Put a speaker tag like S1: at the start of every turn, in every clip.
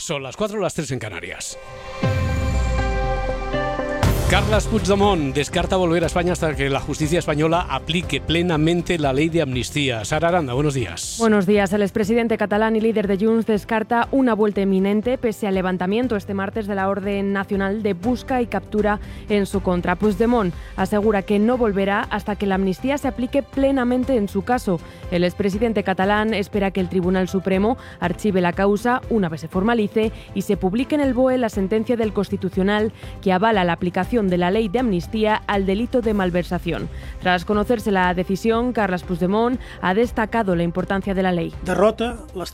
S1: Son las 4 o las 3 en Canarias. Carles Puigdemont descarta volver a España hasta que la justicia española aplique plenamente la ley de amnistía. Sara Aranda, buenos días.
S2: Buenos días. El expresidente catalán y líder de Junts descarta una vuelta inminente pese al levantamiento este martes de la orden nacional de busca y captura en su contra. Puigdemont asegura que no volverá hasta que la amnistía se aplique plenamente en su caso. El expresidente catalán espera que el Tribunal Supremo archive la causa una vez se formalice y se publique en el BOE la sentencia del Constitucional que avala la aplicación de la ley de amnistía al delito de malversación. Tras conocerse la decisión, Carles Puigdemont ha destacado la importancia de la ley.
S3: Derrota la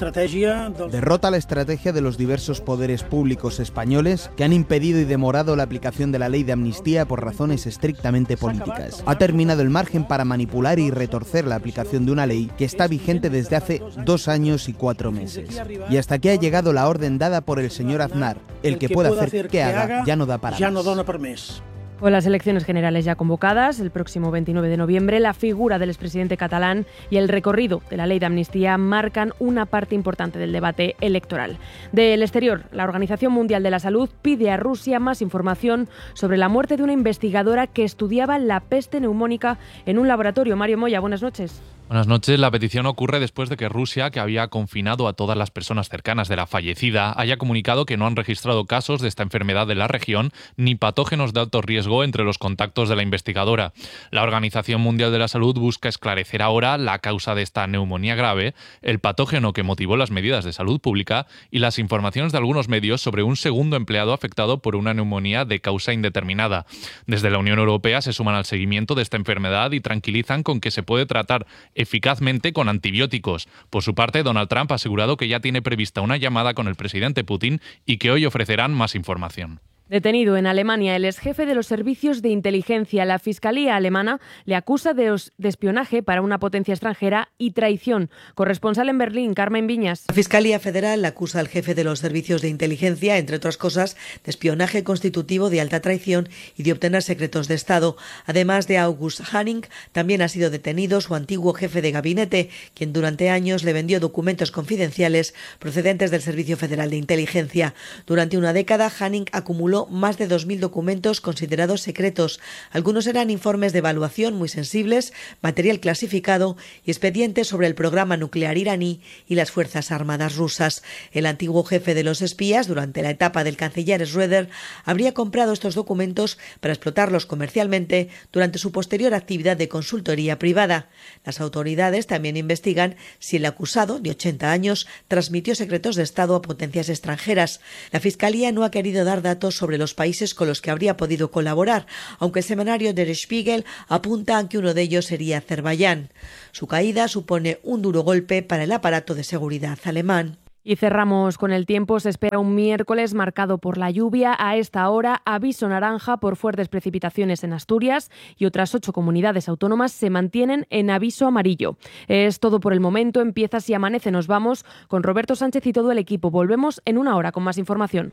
S3: estrategia de los diversos poderes públicos españoles que han impedido y demorado la aplicación de la ley de amnistía por razones estrictamente políticas. Ha terminado el margen para manipular y retorcer la aplicación de una ley que está vigente desde hace 2 años y 4 meses. Y hasta aquí ha llegado la orden dada por el señor Aznar. El que pueda hacer que haga ya no da para más.
S2: Con las elecciones generales ya convocadas, el próximo 29 de noviembre, la figura del expresidente catalán y el recorrido de la ley de amnistía marcan una parte importante del debate electoral. Del exterior, la Organización Mundial de la Salud pide a Rusia más información sobre la muerte de una investigadora que estudiaba la peste neumónica en un laboratorio. Mario Moya, buenas noches.
S4: Buenas noches. La petición ocurre después de que Rusia, que había confinado a todas las personas cercanas de la fallecida, haya comunicado que no han registrado casos de esta enfermedad en la región ni patógenos de alto riesgo entre los contactos de la investigadora. La Organización Mundial de la Salud busca esclarecer ahora la causa de esta neumonía grave, el patógeno que motivó las medidas de salud pública y las informaciones de algunos medios sobre un segundo empleado afectado por una neumonía de causa indeterminada. Desde la Unión Europea se suman al seguimiento de esta enfermedad y tranquilizan con que se puede tratar eficazmente con antibióticos. Por su parte, Donald Trump ha asegurado que ya tiene prevista una llamada con el presidente Putin y que hoy ofrecerán más información.
S2: Detenido en Alemania el exjefe de los servicios de inteligencia. La Fiscalía alemana le acusa de espionaje para una potencia extranjera y traición. Corresponsal en Berlín, Carmen Viñas.
S5: La Fiscalía Federal le acusa al jefe de los servicios de inteligencia, entre otras cosas, de espionaje constitutivo de alta traición y de obtener secretos de Estado. Además de August Hanning, también ha sido detenido su antiguo jefe de gabinete, quien durante años le vendió documentos confidenciales procedentes del Servicio Federal de Inteligencia. Durante una década, Hanning acumuló más de 2.000 documentos considerados secretos. Algunos eran informes de evaluación muy sensibles, material clasificado y expedientes sobre el programa nuclear iraní y las Fuerzas Armadas rusas. El antiguo jefe de los espías, durante la etapa del canciller Schröder, habría comprado estos documentos para explotarlos comercialmente durante su posterior actividad de consultoría privada. Las autoridades también investigan si el acusado, de 80 años, transmitió secretos de Estado a potencias extranjeras. La Fiscalía no ha querido dar datos sobre los países con los que habría podido colaborar, aunque el semanario Der Spiegel apunta a que uno de ellos sería Azerbaiyán. Su caída supone un duro golpe para el aparato de seguridad alemán.
S2: Y cerramos con el tiempo. Se espera un miércoles marcado por la lluvia. A esta hora, aviso naranja por fuertes precipitaciones en Asturias y otras 8 comunidades autónomas se mantienen en aviso amarillo. Es todo por el momento. Empieza Si Amanece. Nos vamos con Roberto Sánchez y todo el equipo. Volvemos en una hora con más información.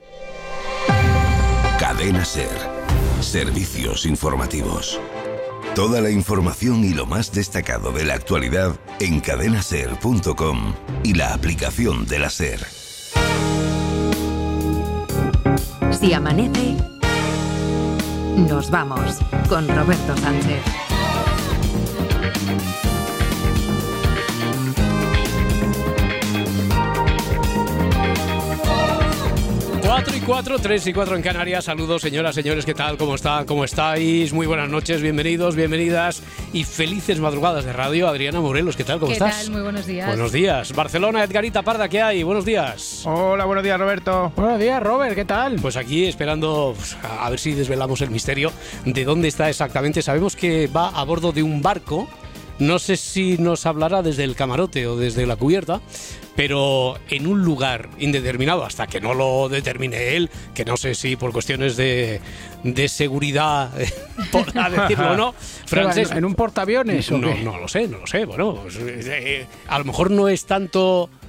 S6: Cadena SER. Servicios informativos. Toda la información y lo más destacado de la actualidad en cadenaser.com y la aplicación de la SER.
S7: Si amanece, nos vamos con Roberto Sánchez.
S1: 4 y 4, 3 y 4 en Canarias. Saludos, señoras, señores, ¿qué tal? ¿Cómo están? ¿Cómo estáis? Muy buenas noches, bienvenidos, bienvenidas y felices madrugadas de radio. Adriana Morelos, ¿qué tal? ¿Cómo estás?
S8: ¿Qué tal? Muy buenos días.
S1: Buenos días. Barcelona, Edgarita Parda, ¿qué hay? Buenos días.
S9: Hola, buenos días, Roberto.
S8: Buenos días, Robert, ¿qué tal?
S1: Pues aquí esperando a ver si desvelamos el misterio de dónde está exactamente. Sabemos que va a bordo de un barco. No sé si nos hablará desde el camarote o desde la cubierta, pero en un lugar indeterminado, hasta que no lo determine él, que no sé si por cuestiones de seguridad podrá decirlo o no.
S8: Francés, ¿en un portaaviones o qué?
S1: No lo sé. Bueno, a lo mejor no es tanto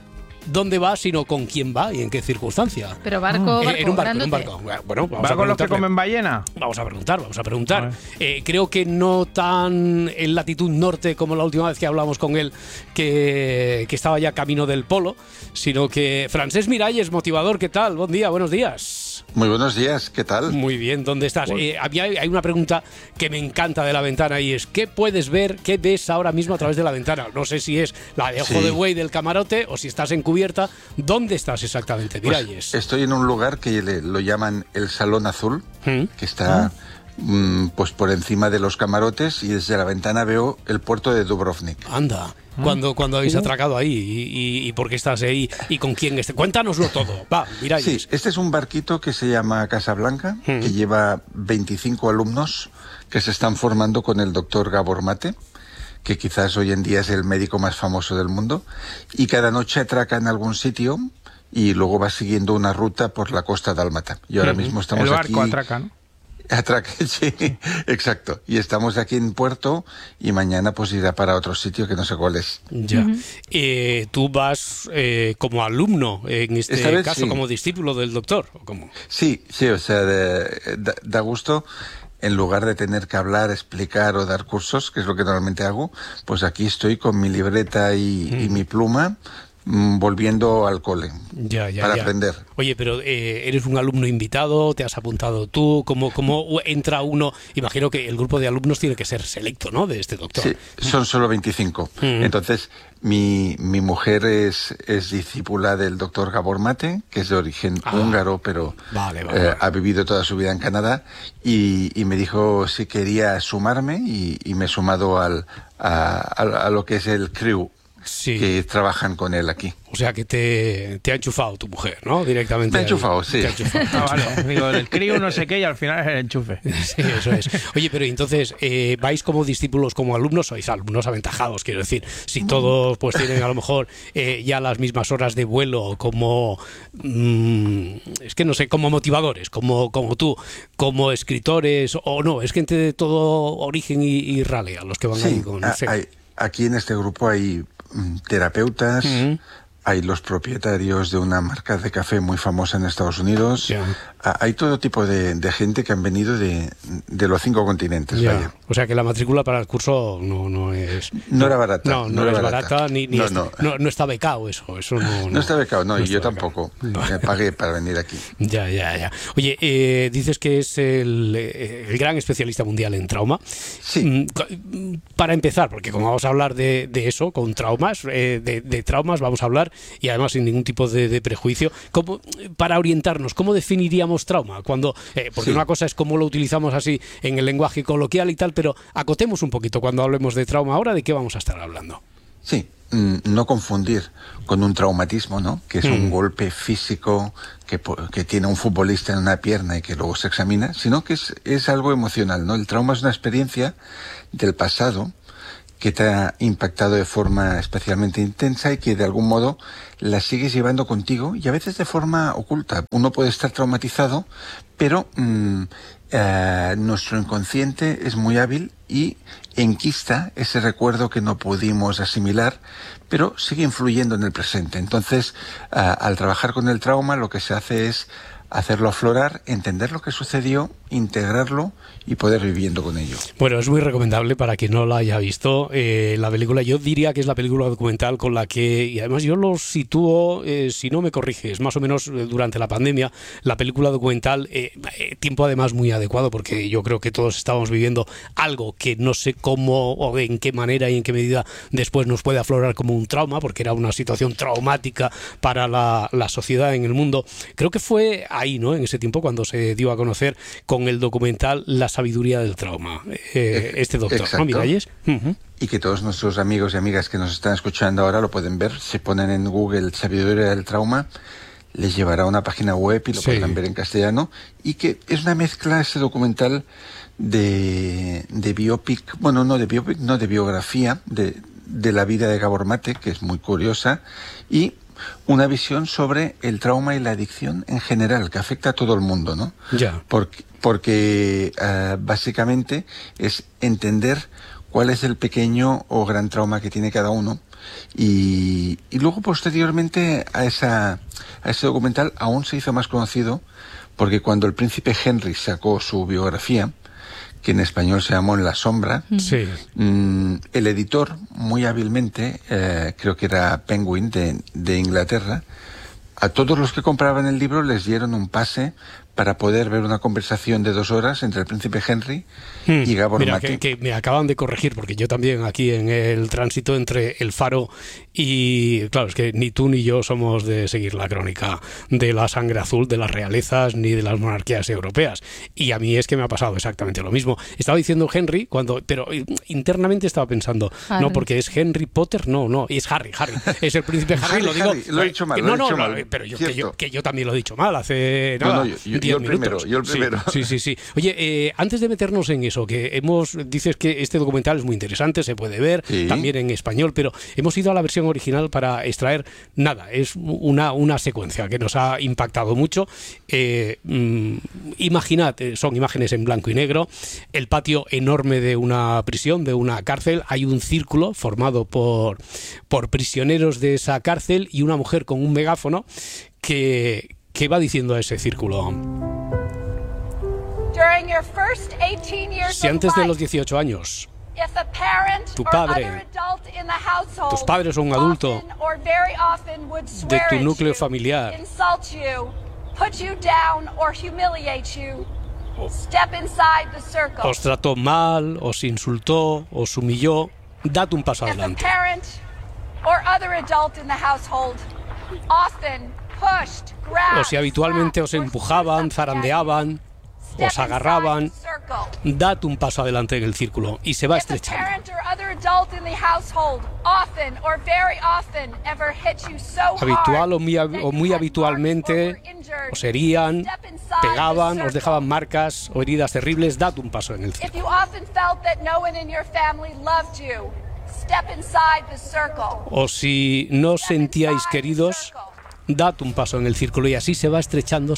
S1: dónde va, sino con quién va y en qué circunstancia.
S8: Pero barco,
S1: en un barco. Bueno, vamos
S9: ¿Va
S1: a
S9: con los que
S1: preguntarle.
S9: comen ballena?
S1: Vamos a preguntar. Creo que no tan en latitud norte como la última vez que hablamos con él, que estaba ya camino del polo, sino que Francesc Miralles, motivador, ¿qué tal? Buen día, buenos días.
S10: Muy buenos días, ¿qué tal?
S1: Muy bien, ¿dónde estás? Hay una pregunta que me encanta de la ventana y es ¿qué puedes ver, qué ves ahora mismo a través de la ventana? No sé si es la de ojo de buey del camarote o si estás encubierta. ¿Dónde estás exactamente, Miralles?
S10: Pues estoy en un lugar que lo llaman el Salón Azul, que está pues por encima de los camarotes, y desde la ventana veo el puerto de Dubrovnik.
S1: Anda. ¿Cuándo habéis atracado ahí? ¿Y por qué estás ahí? ¿Y con quién estés? Cuéntanoslo todo. Va, Miralles.
S10: Sí, este es un barquito que se llama Casablanca, que lleva 25 alumnos que se están formando con el doctor Gabor Mate, que quizás hoy en día es el médico más famoso del mundo, y cada noche atraca en algún sitio y luego va siguiendo una ruta por la costa dálmata. Y ahora mismo estamos
S9: el barco
S10: aquí...
S9: atraca, ¿no?
S10: Atraque, sí, exacto. Y estamos aquí en Puerto y mañana pues irá para otro sitio que no sé cuál es.
S1: Ya. ¿Tú vas como alumno en este caso, sí, como discípulo del doctor? ¿O cómo?
S10: Sí, o sea, da gusto. En lugar de tener que hablar, explicar o dar cursos, que es lo que normalmente hago, pues aquí estoy con mi libreta y mi pluma, volviendo al cole para aprender.
S1: Oye, pero ¿eres un alumno invitado? ¿Te has apuntado tú? ¿Cómo entra uno? Imagino que el grupo de alumnos tiene que ser selecto, ¿no?, de este doctor.
S10: Sí, son solo 25. Entonces, mi mujer es discípula del doctor Gabor Mate, que es de origen húngaro, pero ha vivido toda su vida en Canadá, y me dijo si quería sumarme, y me he sumado a lo que es el crew. Sí. Que trabajan con él aquí.
S1: O sea que te ha enchufado tu mujer, ¿no? Directamente.
S10: Me ha enchufado, sí.
S1: Te ha enchufado.
S9: Vale. Digo, el crío no sé qué y al final es el enchufe.
S1: Sí, eso es. Oye, pero entonces, ¿vais como discípulos, como alumnos? ¿Sois alumnos aventajados? Quiero decir, si todos pues tienen a lo mejor ya las mismas horas de vuelo, como... es que no sé, como motivadores, como tú, como escritores, o no, es gente de todo origen y ralea, los que van ahí con...
S10: Aquí en este grupo hay terapeutas, hay los propietarios de una marca de café muy famosa en Estados Unidos, hay todo tipo de gente que han venido de los 5 continentes. Vaya.
S1: O sea que la matrícula para el curso no es...
S10: No era barata.
S1: No era barata, ni no está becado eso.
S10: No está becado, no, y yo tampoco. Me pagué para venir aquí.
S1: Ya. Oye, dices que es el gran especialista mundial en trauma.
S10: Sí.
S1: Para empezar, porque como vamos a hablar de eso, con traumas, de traumas vamos a hablar, y además sin ningún tipo de prejuicio, para orientarnos, ¿cómo definiríamos trauma? Porque una cosa es cómo lo utilizamos así en el lenguaje coloquial y tal, pero acotemos un poquito cuando hablemos de trauma. Ahora, ¿de qué vamos a estar hablando?
S10: Sí, no confundir con un traumatismo, ¿no? Que es un golpe físico que tiene un futbolista en una pierna y que luego se examina, sino que es algo emocional, ¿no? El trauma es una experiencia del pasado que te ha impactado de forma especialmente intensa y que de algún modo la sigues llevando contigo, y a veces de forma oculta. Uno puede estar traumatizado, pero nuestro inconsciente es muy hábil y enquista ese recuerdo que no pudimos asimilar, pero sigue influyendo en el presente. Entonces, al trabajar con el trauma, lo que se hace es hacerlo aflorar, entender lo que sucedió, integrarlo y poder ir viviendo con ello.
S1: Bueno, es muy recomendable para quien no la haya visto. La película, yo diría que es la película documental con la que, y además yo lo sitúo, si no me corriges, más o menos durante la pandemia, la película documental, tiempo además muy adecuado, porque yo creo que todos estábamos viviendo algo que no sé cómo o en qué manera y en qué medida después nos puede aflorar como un trauma, porque era una situación traumática para la sociedad en el mundo. Creo que fue ahí, ¿no?, en ese tiempo cuando se dio a conocer con el documental La sabiduría del trauma, este doctor, ¿no, Miralles?
S10: Y que todos nuestros amigos y amigas que nos están escuchando ahora lo pueden ver. Se ponen en Google Sabiduría del Trauma, les llevará a una página web y lo podrán ver en castellano, y que es una mezcla, ese documental, de biopic, bueno, no de biopic, no de biografía de la vida de Gabor Mate, que es muy curiosa, y una visión sobre el trauma y la adicción en general, que afecta a todo el mundo, ¿no?
S1: Ya.
S10: Porque básicamente es entender cuál es el pequeño o gran trauma que tiene cada uno, Y luego, posteriormente a ese documental, aún se hizo más conocido, porque cuando el príncipe Henry sacó su biografía, que en español se llamó En la sombra,
S1: sí.
S10: El editor, muy hábilmente, creo que era Penguin de Inglaterra, a todos los que compraban el libro les dieron un pase para poder ver una conversación de 2 horas entre el príncipe Henry y Gabor Mate.
S1: Que me acaban de corregir, porque yo también aquí en el tránsito entre El Faro y... Claro, es que ni tú ni yo somos de seguir la crónica de la sangre azul, de las realezas, ni de las monarquías europeas. Y a mí es que me ha pasado exactamente lo mismo. Estaba diciendo Henry, pero internamente estaba pensando, Harry. No, porque es Henry Potter, no, es Harry. Es el príncipe Harry, lo digo...
S10: Lo he dicho mal,
S1: pero que yo también lo he dicho mal hace nada.
S10: Yo el primero.
S1: Sí. Oye, antes de meternos en eso, dices que este documental es muy interesante, se puede ver también en español, pero hemos ido a la versión original para extraer nada, es una secuencia que nos ha impactado mucho. Imaginad, son imágenes en blanco y negro, el patio enorme de una prisión, de una cárcel, hay un círculo formado por prisioneros de esa cárcel y una mujer con un megáfono que va diciendo a ese círculo: si antes de los 18 años tu padre, tus padres o un adulto de tu núcleo familiar os trató mal, os insultó, os humilló, dad un paso adelante. O si habitualmente os empujaban, zarandeaban, os agarraban, dad un paso adelante en el círculo y se va estrechando. Habitual o muy habitualmente os herían, pegaban, os dejaban marcas o heridas terribles, dad un paso en el círculo. O si no sentíais queridos, dad un paso en el círculo, y así se va estrechando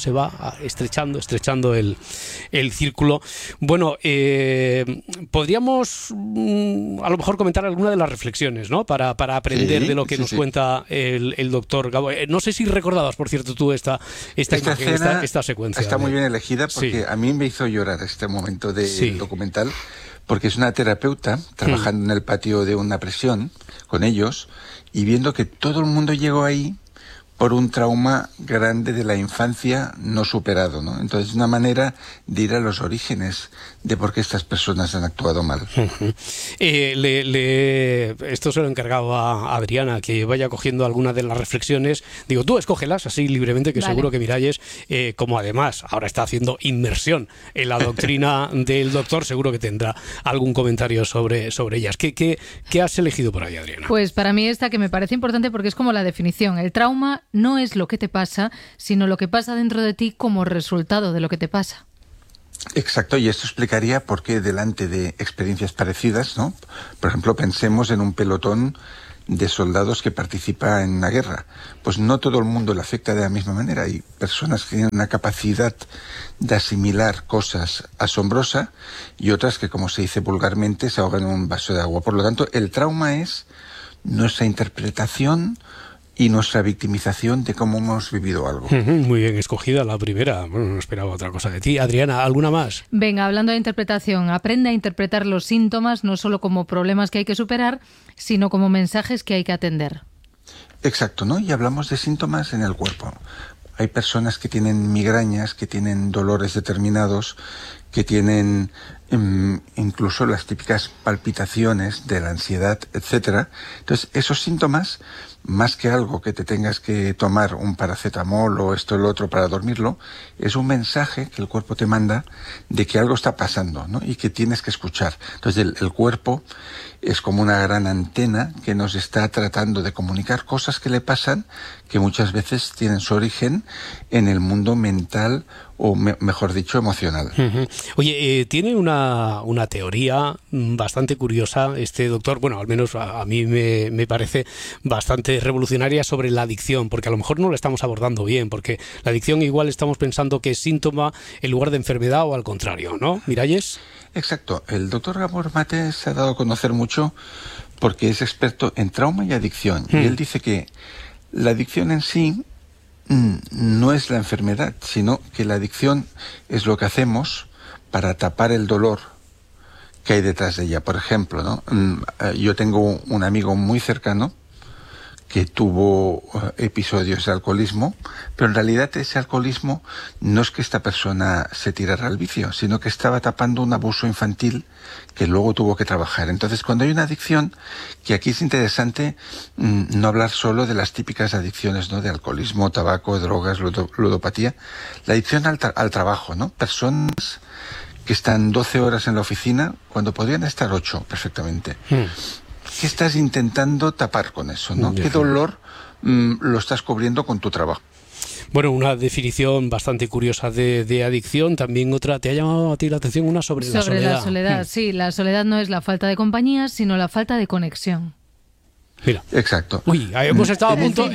S1: el círculo. Bueno, podríamos a lo mejor comentar alguna de las reflexiones, ¿no? Para aprender de lo que nos cuenta el doctor Gabor. No sé si recordabas, por cierto, tú esta imagen, esta secuencia.
S10: Está muy bien elegida porque a mí me hizo llorar este momento del documental, porque es una terapeuta trabajando en el patio de una prisión con ellos y viendo que todo el mundo llegó ahí por un trauma grande de la infancia no superado, ¿no? Entonces, una manera de ir a los orígenes de por qué estas personas han actuado mal.
S1: Esto se lo he encargado a Adriana, que vaya cogiendo algunas de las reflexiones. Digo, tú escógelas así libremente, que seguro que Miralles, como además ahora está haciendo inmersión en la doctrina del doctor, seguro que tendrá algún comentario sobre ellas. ¿Qué has elegido por ahí, Adriana?
S11: Pues para mí esta que me parece importante porque es como la definición. El trauma no es lo que te pasa, sino lo que pasa dentro de ti como resultado de lo que te pasa.
S10: Exacto, y esto explicaría por qué delante de experiencias parecidas, ¿no? Por ejemplo, pensemos en un pelotón de soldados que participa en una guerra. Pues no todo el mundo le afecta de la misma manera. Hay personas que tienen una capacidad de asimilar cosas asombrosa y otras que, como se dice vulgarmente, se ahogan en un vaso de agua. Por lo tanto, el trauma es nuestra interpretación y nuestra victimización de cómo hemos vivido algo.
S1: Muy bien escogida la primera. Bueno, no esperaba otra cosa de ti. Adriana, ¿alguna más?
S11: Venga, hablando de interpretación, aprende a interpretar los síntomas no solo como problemas que hay que superar, sino como mensajes que hay que atender.
S10: Exacto, ¿no? Y hablamos de síntomas en el cuerpo. Hay personas que tienen migrañas, que tienen dolores determinados, que tienen incluso las típicas palpitaciones de la ansiedad, etcétera. Entonces, esos síntomas, más que algo que te tengas que tomar un paracetamol o esto o lo otro para dormirlo, es un mensaje que el cuerpo te manda de que algo está pasando, ¿no? Y que tienes que escuchar. Entonces, el cuerpo es como una gran antena que nos está tratando de comunicar cosas que le pasan, que muchas veces tienen su origen en el mundo mental o, mejor dicho, emocional.
S1: Oye, tiene una teoría bastante curiosa este doctor, bueno, al menos a mí me parece bastante revolucionaria sobre la adicción, porque a lo mejor no lo estamos abordando bien, porque la adicción igual estamos pensando que es síntoma en lugar de enfermedad o al contrario, ¿no? ¿Miralles?
S10: Exacto. El doctor Gabor Mate se ha dado a conocer mucho porque es experto en trauma y adicción. Y él dice que la adicción en sí no es la enfermedad, sino que la adicción es lo que hacemos para tapar el dolor que hay detrás de ella. Por ejemplo, ¿no? Yo tengo un amigo muy cercano que tuvo episodios de alcoholismo, pero en realidad ese alcoholismo no es que esta persona se tirara al vicio, sino que estaba tapando un abuso infantil que luego tuvo que trabajar. Entonces, cuando hay una adicción, que aquí es interesante no hablar solo de las típicas adicciones, ¿no? De alcoholismo, tabaco, drogas, ludopatía, la adicción al trabajo, ¿no? Personas que están 12 horas en la oficina cuando podrían estar 8 perfectamente. ¿Qué estás intentando tapar con eso, no? ¿Qué dolor lo estás cubriendo con tu trabajo?
S1: Bueno, una definición bastante curiosa de adicción. También otra, ¿te ha llamado a ti la atención? Una sobre la soledad.
S11: Sobre la soledad, sí. La soledad no es la falta de compañía, sino la falta de conexión.
S1: Mira.
S10: Exacto.
S1: Uy, hemos estado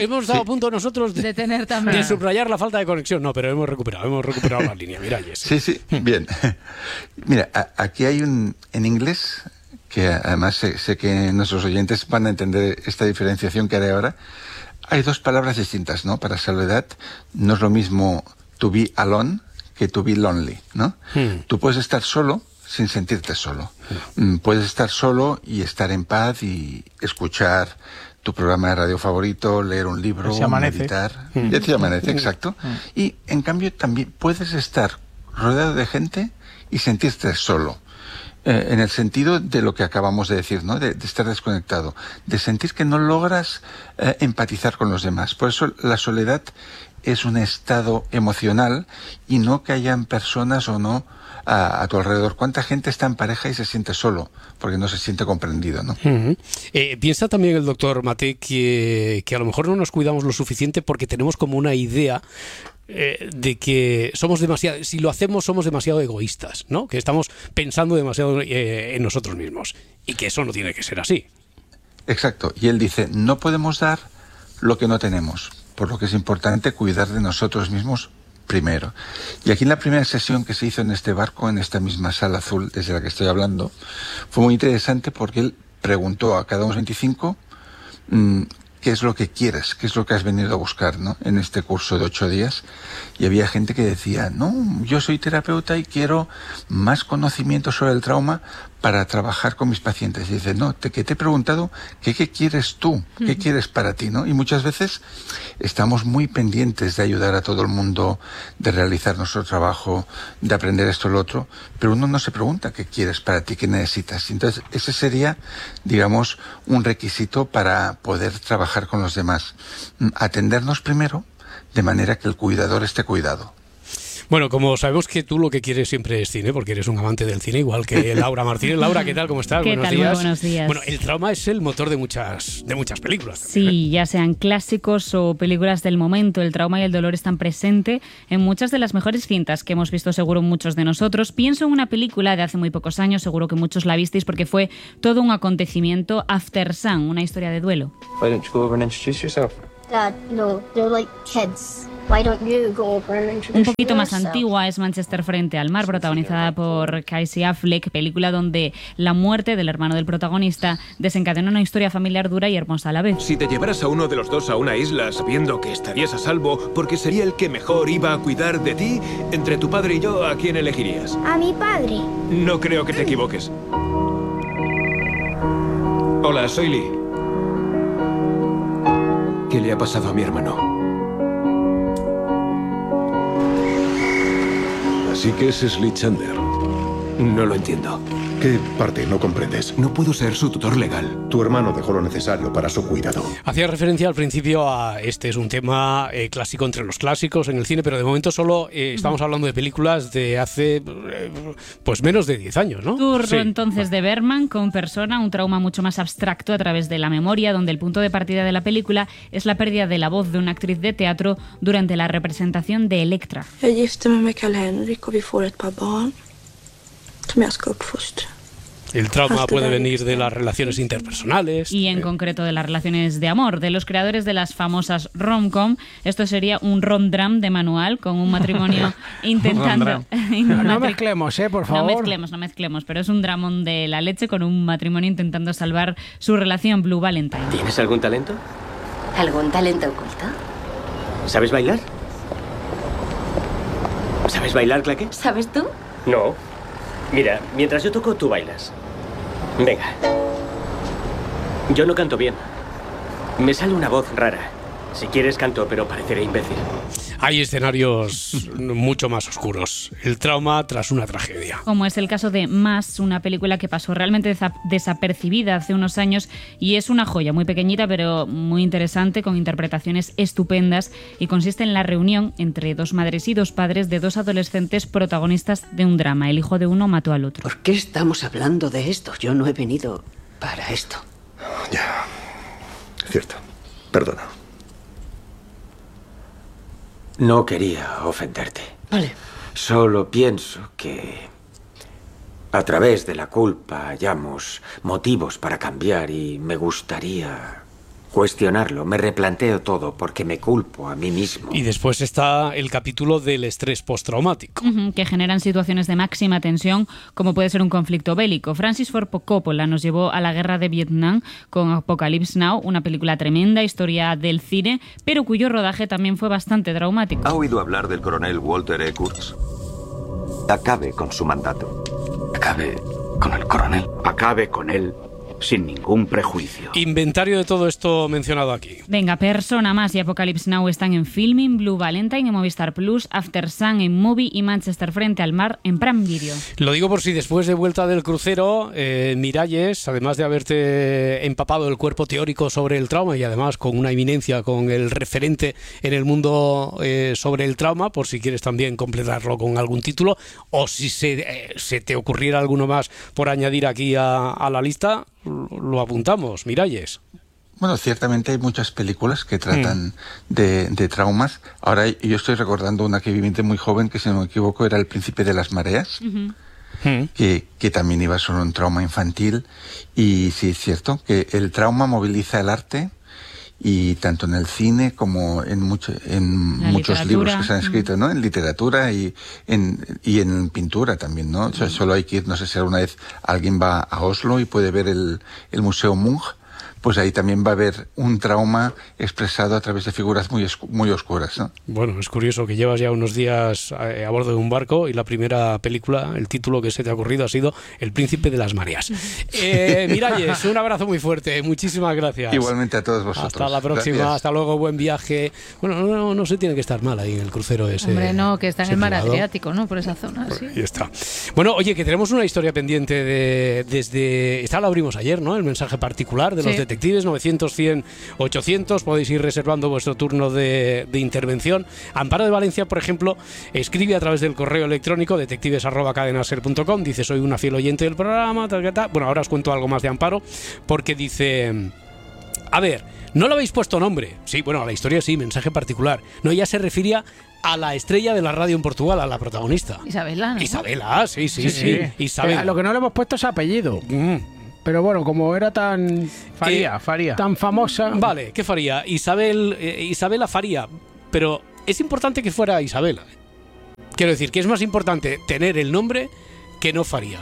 S1: a punto nosotros
S11: de tener también.
S1: De subrayar la falta de conexión. No, pero hemos recuperado la línea. Mira, Jesse.
S10: Sí, bien. Mira, aquí hay en inglés, que además sé que nuestros oyentes van a entender esta diferenciación que haré ahora. Hay dos palabras distintas, ¿no? Para soledad no es lo mismo to be alone que to be lonely, ¿no? Tú puedes estar solo sin sentirte solo. Puedes estar solo y estar en paz y escuchar tu programa de radio favorito, leer un libro, meditar. Ya te amanece, exacto. Y en cambio también puedes estar rodeado de gente y sentirte solo. En el sentido de lo que acabamos de decir, ¿no? De estar desconectado, de sentir que no logras empatizar con los demás. Por eso la soledad es un estado emocional y no que hayan personas o no a tu alrededor. ¿Cuánta gente está en pareja y se siente solo? Porque no se siente comprendido, ¿no?
S1: Piensa también el doctor Mate que a lo mejor no nos cuidamos lo suficiente porque tenemos como una idea de que somos demasiado, si lo hacemos somos demasiado egoístas, ¿no? Que estamos pensando demasiado en nosotros mismos y que eso no tiene que ser así.
S10: Exacto, y él dice, no podemos dar lo que no tenemos, por lo que es importante cuidar de nosotros mismos primero. Y aquí en la primera sesión que se hizo en este barco, en esta misma sala azul desde la que estoy hablando, fue muy interesante porque él preguntó a cada uno de los 25 qué es lo que quieres, qué es lo que has venido a buscar, ¿no? En este curso de 8 días. Y había gente que decía, no, yo soy terapeuta y quiero más conocimiento sobre el trauma para trabajar con mis pacientes. Y dice, no, que te he preguntado qué quieres tú, qué quieres para ti, ¿no? Y muchas veces estamos muy pendientes de ayudar a todo el mundo, de realizar nuestro trabajo, de aprender esto o lo otro, pero uno no se pregunta qué quieres para ti, qué necesitas. Entonces, ese sería, digamos, un requisito para poder trabajar con los demás. Atendernos primero, de manera que el cuidador esté cuidado.
S1: Bueno, como sabemos que tú lo que quieres siempre es cine, porque eres un amante del cine, igual que Laura Martínez. Laura, ¿qué tal? ¿Cómo estás?
S12: Buenos días. Muy buenos días.
S1: Bueno, el trauma es el motor de muchas películas.
S12: Sí, ya sean clásicos o películas del momento, el trauma y el dolor están presentes en muchas de las mejores cintas que hemos visto seguro muchos de nosotros. Pienso en una película de hace muy pocos años, seguro que muchos la visteis porque fue todo un acontecimiento, After Sun, una historia de duelo.
S13: Why don't you go over and introduce yourself?
S14: Dad, no, they're like kids. Why don't you go over and introduce
S12: Un poquito más
S14: yourself?
S12: antigua es Manchester frente al mar, protagonizada por Casey Affleck, película donde la muerte del hermano del protagonista desencadena una historia familiar dura y hermosa a la vez.
S15: Si te llevaras a uno de los dos a una isla sabiendo que estarías a salvo porque sería el que mejor iba a cuidar de ti, entre tu padre y yo, ¿a quién elegirías?
S14: A mi padre.
S15: No creo que te equivoques. Hola, soy Lee. ¿Qué le ha pasado a mi hermano?
S16: Así que ese es Lee Chandler.
S15: No lo entiendo.
S16: ¿Qué parte no comprendes?
S15: No puedo ser su tutor legal.
S16: Tu hermano dejó lo necesario para su cuidado.
S1: Hacía referencia al principio a este es un tema clásico entre los clásicos en el cine, pero de momento solo estamos hablando de películas de hace pues menos de 10 años, ¿no?
S12: Turro entonces de Bergman con Persona, un trauma mucho más abstracto a través de la memoria, donde el punto de partida de la película es la pérdida de la voz de una actriz de teatro durante la representación de Elektra.
S17: Jag gifte mig med Karl Henrik och vi får ett par barn som jag ska uppfostra.
S1: El trauma puede venir de las relaciones interpersonales.
S12: Y en concreto de las relaciones de amor. De los creadores de las famosas rom-com, esto sería un rom-dram de manual con un matrimonio intentando...
S8: No mezclemos, por favor.
S12: No mezclemos, pero es un dramón de la leche con un matrimonio intentando salvar su relación. Blue Valentine.
S17: ¿Tienes algún talento?
S18: ¿Algún talento oculto?
S17: ¿Sabes bailar? ¿Sabes bailar, Claque?
S18: ¿Sabes tú?
S17: No. Mira, mientras yo toco, tú bailas. Venga. Yo no canto bien. Me sale una voz rara. Si quieres canto, pero pareceré imbécil.
S1: Hay escenarios mucho más oscuros. El trauma tras una tragedia.
S12: Como es el caso de Más, una película que pasó realmente desapercibida hace unos años y es una joya muy pequeñita pero muy interesante, con interpretaciones estupendas, y consiste en la reunión entre dos madres y dos padres de dos adolescentes protagonistas de un drama. El hijo de uno mató al otro.
S19: ¿Por qué estamos hablando de esto? Yo no he venido para esto.
S16: Ya. Cierto. Perdona.
S17: No quería ofenderte.
S19: Vale.
S17: Solo pienso que a través de la culpa hallamos motivos para cambiar y me gustaría cuestionarlo. Me replanteo todo porque me culpo a mí mismo.
S1: Y después está el capítulo del estrés postraumático.
S12: Que generan situaciones de máxima tensión, como puede ser un conflicto bélico. Francis Ford Coppola nos llevó a la guerra de Vietnam con Apocalypse Now, una película tremenda, historia del cine, pero cuyo rodaje también fue bastante traumático.
S20: ¿Ha oído hablar del coronel Walter E. Kurtz? Acabe con su mandato.
S21: Acabe con el coronel. Acabe con él sin ningún prejuicio.
S1: Inventario de todo esto mencionado aquí.
S12: Venga, Persona Más y Apocalypse Now están en Filming, Blue Valentine en Movistar Plus, After Sun en Movie y Manchester Frente al Mar en Prime Video.
S1: Lo digo por si después de vuelta del crucero, Miralles, además de haberte empapado el cuerpo teórico sobre el trauma y además con una eminencia, con el referente en el mundo sobre el trauma, por si quieres también completarlo con algún título, o si se te ocurriera alguno más por añadir aquí a la lista, lo apuntamos, Miralles.
S10: Bueno, ciertamente hay muchas películas que tratan de traumas. Ahora yo estoy recordando una que vi de muy joven, que si no me equivoco era El Príncipe de las Mareas, que también iba sobre un trauma infantil. Y sí, es cierto que el trauma moviliza el arte, y tanto en el cine como en muchos libros que se han escrito, ¿no? En literatura y en pintura también, ¿no? O sea, solo hay que ir, no sé si alguna vez alguien va a Oslo y puede ver el Museo Munch, pues ahí también va a haber un trauma expresado a través de figuras muy oscuras, ¿no?
S1: Bueno, es curioso que llevas ya unos días a bordo de un barco y la primera película, el título que se te ha ocurrido ha sido El Príncipe de las Mareas. Miralles, un abrazo muy fuerte, muchísimas gracias.
S10: Igualmente a todos vosotros.
S1: Hasta la próxima, gracias. Hasta luego, buen viaje. Bueno, no se tiene que estar mal ahí en el crucero ese.
S11: Hombre, no, que está en el mar Adriático, ¿no? Por esa zona, sí.
S1: Ahí está. Bueno, oye, que tenemos una historia pendiente desde... Esta la abrimos ayer, ¿no? El mensaje particular de los detectives. 900, 100, 800, podéis ir reservando vuestro turno de intervención. Amparo de Valencia, por ejemplo, escribe a través del correo electrónico detectives@cadenaser.com, dice: soy una fiel oyente del programa, tal. Bueno, ahora os cuento algo más de Amparo, porque dice: a ver, no le habéis puesto nombre. Sí, bueno, a la historia sí, mensaje particular. No, ella se refería a la estrella de la radio en Portugal, a la protagonista.
S11: Isabela, ¿no?
S1: Isabela, sí. Isabela.
S8: Lo que no le hemos puesto es apellido. Pero bueno, como era tan...
S9: Faría.
S8: Tan famosa...
S1: Vale, ¿qué Faría? Isabela Faría. Pero es importante que fuera Isabela. Quiero decir, que es más importante tener el nombre que no Faría.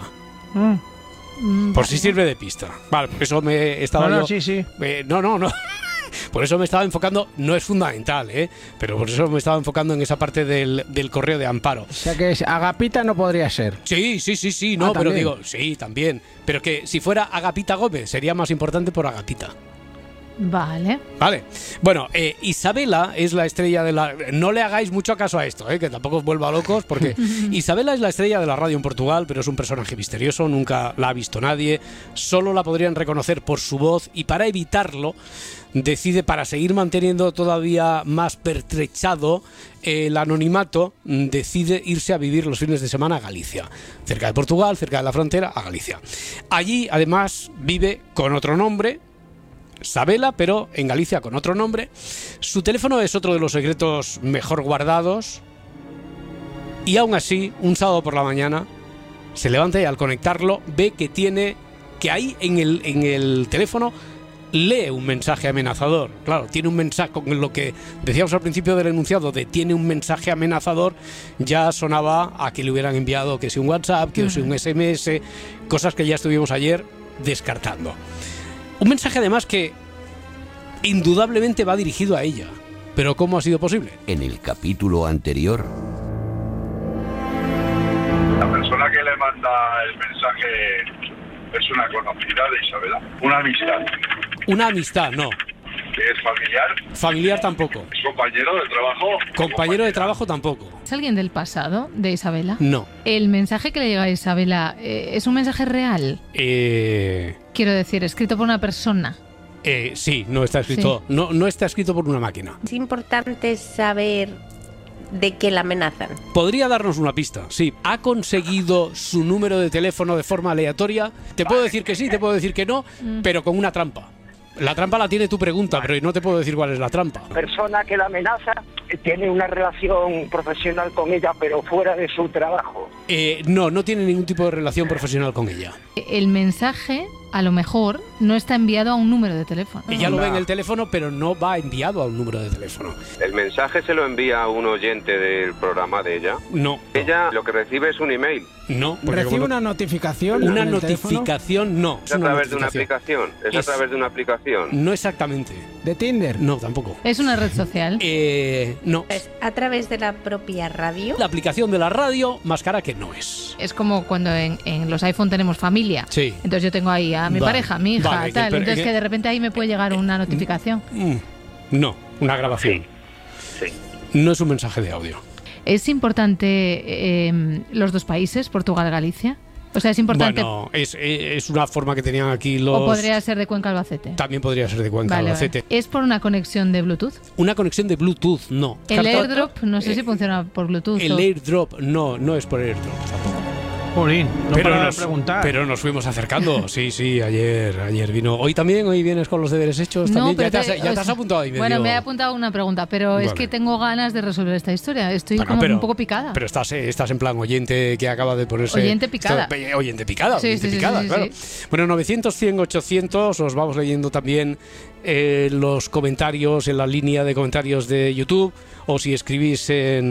S1: Por si sirve de pista. Vale, por eso me estaba
S8: No, sí.
S1: No. Por eso me estaba enfocando, no es fundamental, pero por eso me estaba enfocando en esa parte del correo de Amparo.
S8: O sea que Agapita no podría ser.
S1: Sí, no, pero digo, sí, también. Pero que si fuera Agapita Gómez sería más importante por Agapita.
S11: Vale.
S1: Bueno, Isabela es la estrella de la... No le hagáis mucho caso a esto, que tampoco os vuelva locos, porque Isabela es la estrella de la radio en Portugal, pero es un personaje misterioso, nunca la ha visto nadie, solo la podrían reconocer por su voz, y para evitarlo decide, para seguir manteniendo todavía más pertrechado el anonimato, decide irse a vivir los fines de semana a Galicia, cerca de Portugal, cerca de la frontera, a Galicia. Allí además vive con otro nombre, Sabela, pero en Galicia con otro nombre. Su teléfono es otro de los secretos mejor guardados, y aún así, un sábado por la mañana se levanta y al conectarlo ve que tiene que ahí en el teléfono lee un mensaje amenazador. Claro, tiene un mensaje, con lo que decíamos al principio del enunciado de tiene un mensaje amenazador, ya sonaba a que le hubieran enviado que si un WhatsApp, que si un SMS, cosas que ya estuvimos ayer descartando. Un mensaje además que indudablemente va dirigido a ella. Pero ¿cómo ha sido posible?
S3: En el capítulo anterior...
S22: La persona que le manda el mensaje es una conocida de Isabela. Una amistad.
S1: Una amistad, no.
S22: ¿Es familiar?
S1: Familiar tampoco.
S22: ¿Es compañero de trabajo?
S1: Compañero de trabajo tampoco.
S11: ¿Es alguien del pasado de Isabela?
S1: No.
S11: ¿El mensaje que le llega a Isabela es un mensaje real? Quiero decir, escrito por una persona.
S1: Sí, no está escrito. Sí. No está escrito por una máquina.
S23: Es importante saber de qué la amenazan.
S1: Podría darnos una pista, sí. ¿Ha conseguido su número de teléfono de forma aleatoria? Te puedo decir que sí, te puedo decir que no, pero con una trampa. La trampa la tiene tu pregunta, pero no te puedo decir cuál es la trampa.
S24: La persona que la amenaza tiene una relación profesional con ella, pero fuera de su trabajo.
S1: No tiene ningún tipo de relación profesional con ella.
S11: El mensaje, a lo mejor, no está enviado a un número de teléfono.
S1: Ella lo ve en el teléfono, pero no va enviado a un número de teléfono.
S25: ¿El mensaje se lo envía a un oyente del programa de ella?
S1: No.
S25: Ella lo que recibe es un email.
S1: No.
S8: ¿Recibe una notificación?
S1: Una notificación, no.
S25: ¿Es a través de una aplicación? ¿Es a través de una aplicación?
S1: No exactamente.
S8: ¿De Tinder?
S1: No, tampoco.
S11: ¿Es una red social?
S1: No.
S23: ¿Es a través de la propia radio?
S1: La aplicación de la radio, más cara que no es.
S11: Es como cuando en los iPhone tenemos familia.
S1: Sí.
S11: Entonces yo tengo ahí a mi pareja, mi hija, tal. Entonces que de repente ahí me puede llegar una notificación.
S1: No, una grabación.
S25: Sí.
S1: No es un mensaje de audio.
S11: ¿Es importante los dos países, Portugal y Galicia? O sea, es importante...
S1: Bueno, es una forma que tenían aquí los...
S11: ¿O podría ser de Cuenca Albacete?
S1: También podría ser de Cuenca Albacete.
S11: ¿Es por una conexión de Bluetooth?
S1: Una conexión de Bluetooth, no.
S11: ¿El AirDrop? No sé si funciona por Bluetooth.
S1: El AirDrop, no es por AirDrop tampoco.
S9: Jolín,
S1: pero nos fuimos acercando. Sí, ayer vino. Hoy vienes con los deberes hechos.
S11: No,
S1: también. Ya te has apuntado ahí.
S11: Bueno, me he apuntado una pregunta, pero es que tengo ganas de resolver esta historia. Estoy un poco picada.
S1: Pero estás en plan oyente que acaba de ponerse...
S11: Oyente picada.
S1: Oyente picada,
S11: sí,
S1: claro.
S11: Sí.
S1: Bueno, 900, 100, 800. Os vamos leyendo también los comentarios en la línea de comentarios de YouTube, o si escribís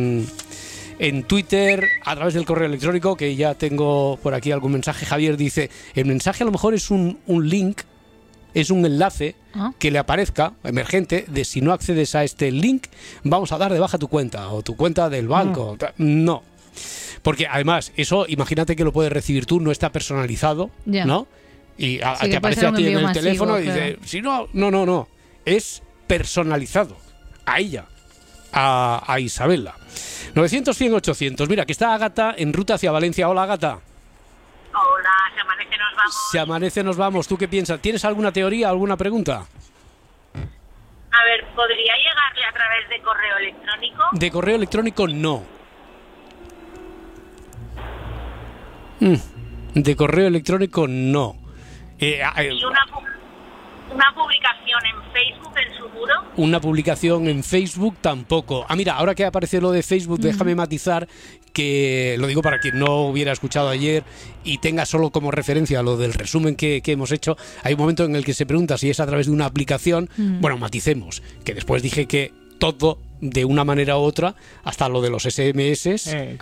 S1: en Twitter, a través del correo electrónico, que ya tengo por aquí algún mensaje. Javier dice, el mensaje a lo mejor es un link, es un enlace que le aparezca, emergente, de si no accedes a este link, vamos a dar de baja tu cuenta, o tu cuenta del banco. No. Porque además, eso, imagínate que lo puedes recibir tú, no está personalizado, ¿no? Y te aparece a ti en el teléfono y dice, si no. Es personalizado a ella, a Isabela. 900, 100, 800. Mira, que está Ágata en ruta hacia Valencia. Hola, Ágata.
S26: Hola, se amanece, nos vamos.
S1: Se amanece, nos vamos. ¿Tú qué piensas? ¿Tienes alguna teoría, alguna pregunta?
S26: A ver, ¿podría llegarle a través de correo electrónico?
S1: De correo electrónico, no. De correo electrónico, no.
S26: ¿Y una publicación en Facebook, en su muro?
S1: Una publicación en Facebook tampoco. Mira, ahora que aparece lo de Facebook, déjame matizar que, lo digo para quien no hubiera escuchado ayer y tenga solo como referencia lo del resumen que hemos hecho. Hay un momento en el que se pregunta si es a través de una aplicación. Bueno, maticemos, que después dije que todo, de una manera u otra, hasta lo de los SMS,